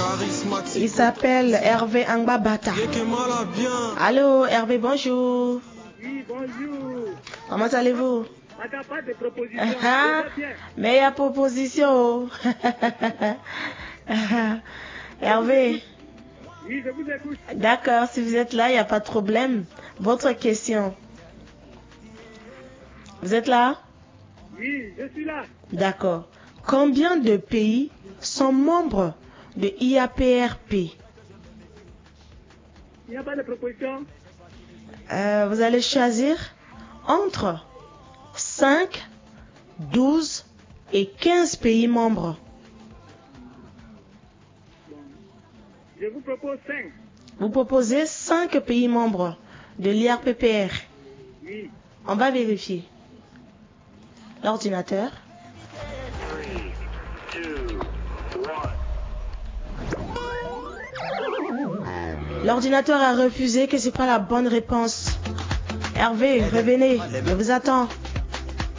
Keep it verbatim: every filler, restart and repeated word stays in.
Il s'appelle Hervé Angbabata. Allô, Hervé, bonjour. Oui, bonjour. Comment allez-vous? Pas de proposition. Ah, mais il y a proposition. Hervé. Oui, je vous écoute. D'accord, si vous êtes là, il n'y a pas de problème. Votre question. Vous êtes là? Oui, je suis là. D'accord. Combien de pays sont membres de I A P R P? Il n'y a pas de proposition. Euh, vous allez choisir entre cinq, douze et quinze pays membres. Bon. Je vous propose cinq. Vous proposez cinq pays membres de l'I A P P R. Oui. On va vérifier. L'ordinateur. L'ordinateur a refusé que ce n'est pas la bonne réponse. Hervé, revenez, je vous attends.